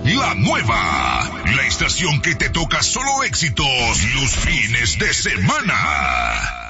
La Nueva, la estación que te toca solo éxitos los fines de semana.